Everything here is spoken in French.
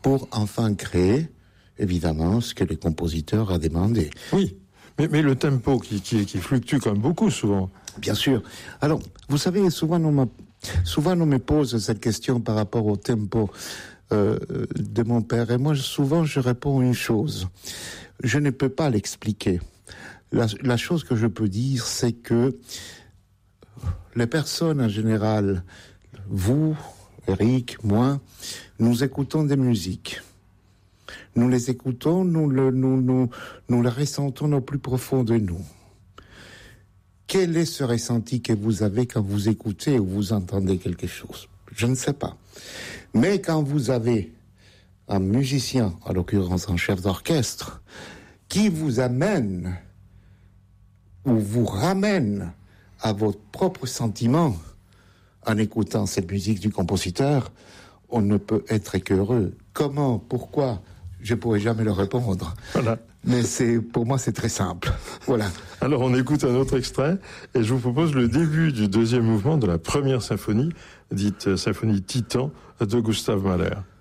pour enfin créer, évidemment, ce que le compositeur a demandé. Oui, mais le tempo qui fluctue quand même beaucoup souvent. Bien sûr. Alors, vous savez, souvent on me pose cette question par rapport au tempo de mon père. Et moi, souvent, je réponds une chose. Je ne peux pas l'expliquer. La chose que je peux dire, c'est que les personnes en général, vous, Eric, moi, nous écoutons des musiques. Nous les écoutons, nous les ressentons au plus profond de nous. Quel est ce ressenti que vous avez quand vous écoutez ou vous entendez quelque chose? Je ne sais pas. Mais quand vous avez un musicien, en l'occurrence un chef d'orchestre, qui vous amène ou vous ramène à votre propre sentiment en écoutant cette musique du compositeur, on ne peut être qu'heureux. Comment? Pourquoi? Je pourrais jamais le répondre. Voilà. Mais pour moi, c'est très simple. Voilà. Alors, on écoute un autre extrait, et je vous propose le début du deuxième mouvement de la première symphonie, dite symphonie Titan, de Gustav Mahler.